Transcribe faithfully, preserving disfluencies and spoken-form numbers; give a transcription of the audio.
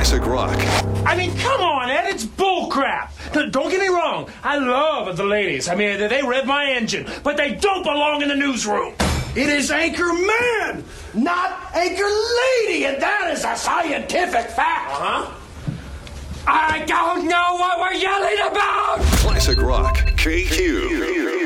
Classic rock. I mean, come on, Ed, it's bullcrap. Don't get me wrong, I love the ladies. I mean, they rev my engine, but they don't belong in the newsroom. It is Anchor Man, not Anchor Lady, and that is a scientific fact. Uh-huh. I don't know what we're yelling about! Classic rock. K Q.